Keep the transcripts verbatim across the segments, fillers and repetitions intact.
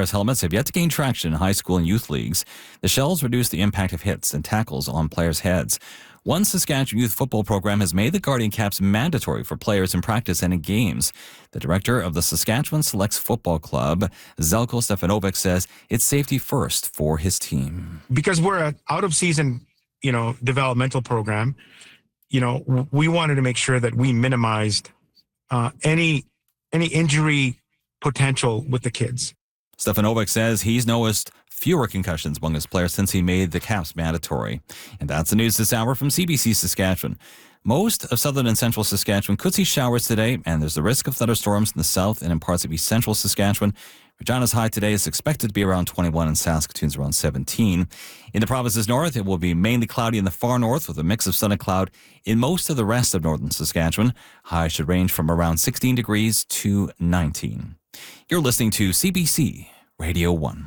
players' helmets have yet to gain traction in high school and youth leagues. The shells reduce the impact of hits and tackles on players' heads. One Saskatchewan youth football program has made the Guardian caps mandatory for players in practice and in games. The director of the Saskatchewan Selects Football Club, Zelko Stefanovic, says it's safety first for his team. Because we're an out-of-season, you know, developmental program, you know, we wanted to make sure that we minimized uh, any any injury potential with the kids. Stefanovic says he's noticed fewer concussions among his players since he made the caps mandatory. And that's the news this hour from C B C Saskatchewan. Most of southern and central Saskatchewan could see showers today, and there's the risk of thunderstorms in the south and in parts of east central Saskatchewan. Regina's high today is expected to be around twenty-one and Saskatoon's around seventeen. In the province's north, it will be mainly cloudy in the far north with a mix of sun and cloud in most of the rest of northern Saskatchewan. Highs should range from around sixteen degrees to nineteen. You're listening to C B C Radio one.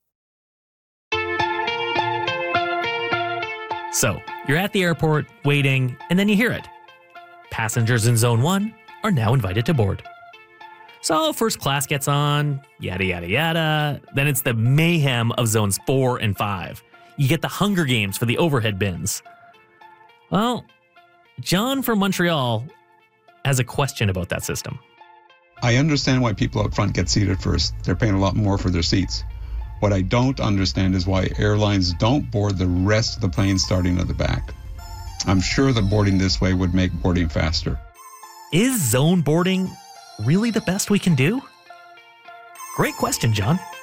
So, you're at the airport, waiting, and then you hear it. Passengers in Zone one are now invited to board. So, first class gets on, yada, yada, yada. Then it's the mayhem of Zones four and five. You get the Hunger Games for the overhead bins. Well, John from Montreal has a question about that system. I understand why people up front get seated first. They're paying a lot more for their seats. What I don't understand is why airlines don't board the rest of the plane starting at the back. I'm sure that boarding this way would make boarding faster. Is zone boarding really the best we can do? Great question, John.